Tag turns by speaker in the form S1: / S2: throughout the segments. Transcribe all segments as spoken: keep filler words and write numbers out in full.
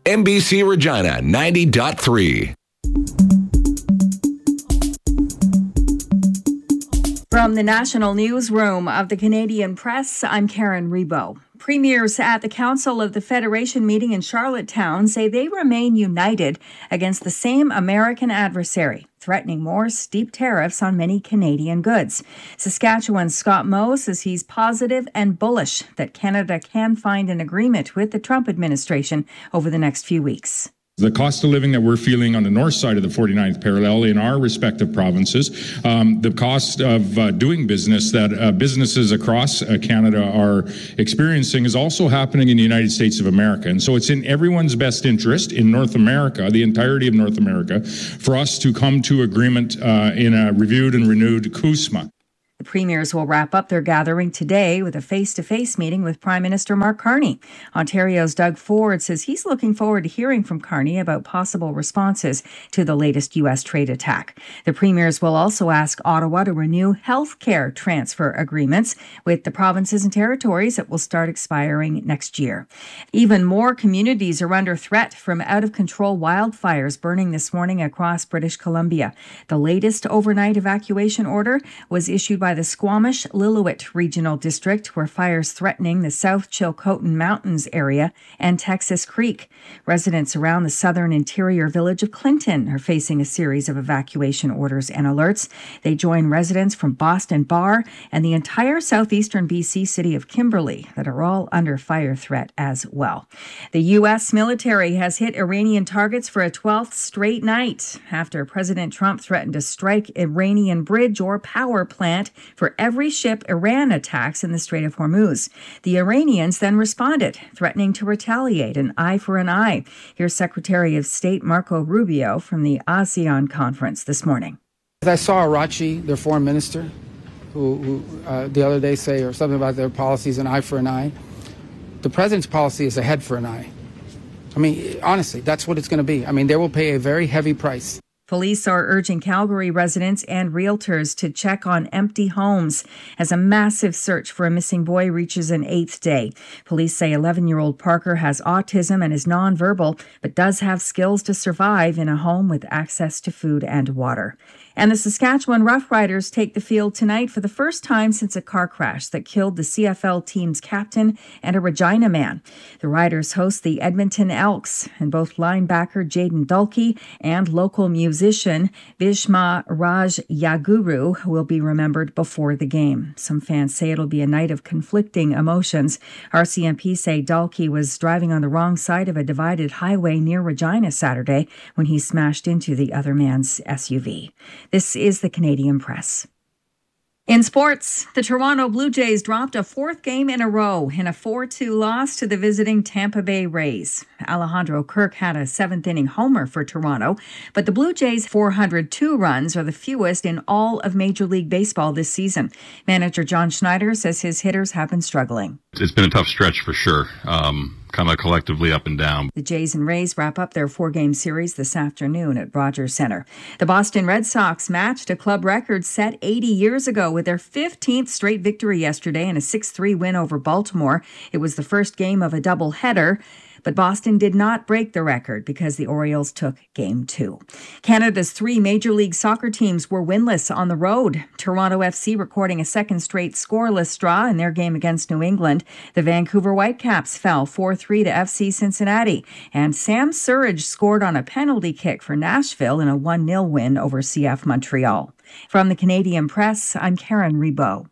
S1: N B C Regina ninety point three.
S2: From the National Newsroom of the Canadian Press, I'm Karen Rebo. Premiers at the Council of the Federation meeting in Charlottetown say they remain united against the same American adversary, threatening more steep tariffs on many Canadian goods. Saskatchewan's Scott Moe says he's positive and bullish that Canada can find an agreement with the Trump administration over the next few weeks.
S3: The cost of living that we're feeling on the north side of the forty-ninth parallel in our respective provinces, um, the cost of uh, doing business that uh, businesses across uh, Canada are experiencing is also happening in the United States of America. And so it's in everyone's best interest in North America, the entirety of North America, for us to come to agreement uh, in a reviewed and renewed C U S M A.
S2: The premiers will wrap up their gathering today with a face-to-face meeting with Prime Minister Mark Carney. Ontario's Doug Ford says he's looking forward to hearing from Carney about possible responses to the latest U S trade attack. The premiers will also ask Ottawa to renew health care transfer agreements with the provinces and territories that will start expiring next year. Even more communities are under threat from out-of-control wildfires burning this morning across British Columbia. The latest overnight evacuation order was issued by by the Squamish-Lillooet Regional District, where fires threatening the South Chilcotin Mountains area and Texas Creek. Residents around the southern interior village of Clinton are facing a series of evacuation orders and alerts. They join residents from Boston Bar and the entire southeastern B C city of Kimberley that are all under fire threat as well. The U S military has hit Iranian targets for a twelfth straight night after President Trump threatened to strike Iranian bridge or power plant for every ship Iran attacks in the Strait of Hormuz. The Iranians then responded, threatening to retaliate, an eye for an eye. Here's Secretary of State Marco Rubio from the ASEAN conference this morning.
S4: I saw Arachi, their foreign minister, who, who uh, the other day say or something about their policies, an eye for an eye. The president's policy is a head for an eye. I mean, honestly, that's what it's going to be. I mean, they will pay a very heavy price.
S2: Police are urging Calgary residents and realtors to check on empty homes as a massive search for a missing boy reaches an eighth day. Police say eleven-year-old Parker has autism and is nonverbal, but does have skills to survive in a home with access to food and water. And the Saskatchewan Roughriders take the field tonight for the first time since a car crash that killed the C F L team's captain and a Regina man. The Riders host the Edmonton Elks, and both linebacker Jaden Dulkey and local musician Bhishma Raj Yaguru will be remembered before the game. Some fans say it'll be a night of conflicting emotions. R C M P say Dulkey was driving on the wrong side of a divided highway near Regina Saturday when he smashed into the other man's S U V. This is the Canadian Press. In sports, the Toronto Blue Jays dropped a fourth game in a row in a four two loss to the visiting Tampa Bay Rays. Alejandro Kirk had a seventh-inning homer for Toronto, but the Blue Jays' four hundred two runs are the fewest in all of Major League Baseball this season. Manager John Schneider says his hitters have been struggling.
S5: It's been a tough stretch for sure. Um, kind of collectively up and down.
S2: The Jays and Rays wrap up their four-game series this afternoon at Rogers Center. The Boston Red Sox matched a club record set eighty years ago with their fifteenth straight victory yesterday in a six three win over Baltimore. It was the first game of a doubleheader, but Boston did not break the record because the Orioles took game two. Canada's three Major League Soccer teams were winless on the road. Toronto F C recording a second straight scoreless draw in their game against New England. The Vancouver Whitecaps fell four three to F C Cincinnati. And Sam Surridge scored on a penalty kick for Nashville in a one nil win over C F Montreal. From the Canadian Press, I'm Karen Rebo.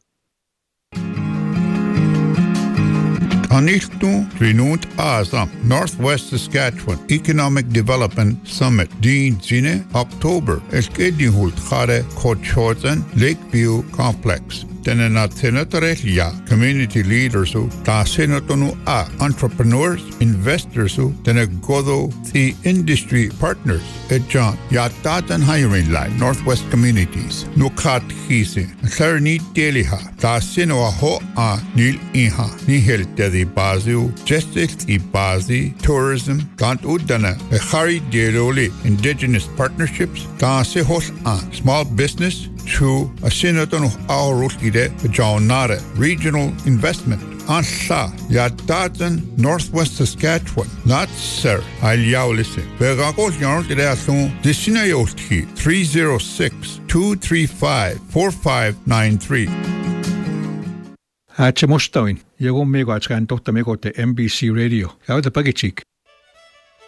S6: Aniltu Renewed Asa Northwest Saskatchewan Economic Development Summit Dean Zine October Eskedihult Khare Kochotzen Lakeview Complex. Tenena Tenatorelia community leaders who ta senatonu a entrepreneurs investors who tenegodo the industry partners at John Yatatan hiring line Northwest Communities Nukat Hise Therni Deliha ta sino a ho a nil iha nihel tedi bazu justice I bazi tourism tant udana a hari deloli indigenous partnerships ta se hos a small business to a senator of our Rutgide Jaunare Regional Investment Ansa, Yadadan, Northwest Saskatchewan, not sir, I'll yaw listen. Begakos yarn to that soon, the Sinayoti, three oh six, two three five, four five nine three.
S7: Hatche Mustawin, Jagom Mego, Atkan Doctor Mego, the M B C Radio. How the Pagachik.